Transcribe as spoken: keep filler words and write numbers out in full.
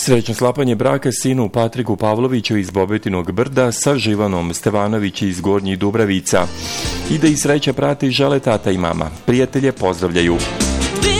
Srećno sklapanje braka sinu Patriku Pavloviću iz Bobetinog Brda sa Živanom Stevanović iz Gornjih Dubravica. I da i sreća prati žele tata i mama. Prijatelje pozdravljaju.